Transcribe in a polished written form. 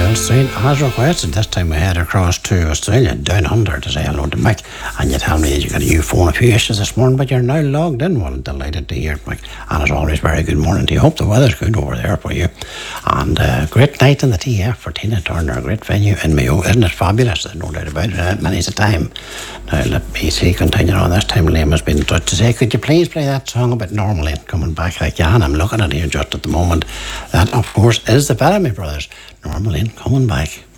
Bell Street as requested. This time we head across to Australia, down under, to say hello to Mick. And you tell me you got a new phone, a few issues this morning, but you're now logged in. Well, delighted to hear it, Mick. And as always, very good morning to you. Hope the weather's good over there for you. And great night in the TF for Tina Turner, a great venue in Mayo. Isn't it fabulous? There's no doubt about it. Many's a time. Now let me see, continue on. This time Liam has been in touch to say, could you please play that song about Normally coming back? I can. I'm looking at it here just at the moment. That, of course, is the Bellamy Brothers. Normally coming back.